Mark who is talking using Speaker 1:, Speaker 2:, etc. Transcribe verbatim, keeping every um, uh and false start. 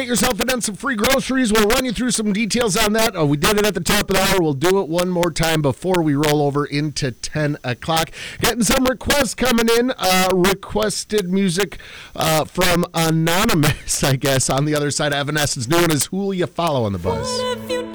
Speaker 1: Get yourself in on some free groceries. We'll run you through some details on that. Oh, we did it at the top of the hour. We'll do it one more time before we roll over into ten o'clock. Getting some requests coming in. Uh, requested music uh, from Anonymous, I guess, on the other side of Evanescence. New one is Who Will You Follow on the Buzz.